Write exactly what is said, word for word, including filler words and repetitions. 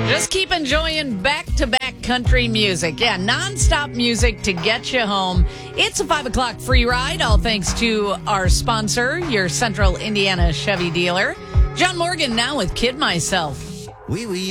Just keep enjoying back-to-back country music. Yeah, nonstop music to get you home. It's a five o'clock free ride, all thanks to our sponsor, your Central Indiana Chevy dealer. John Morgan now with Kid Myself. Wee wee.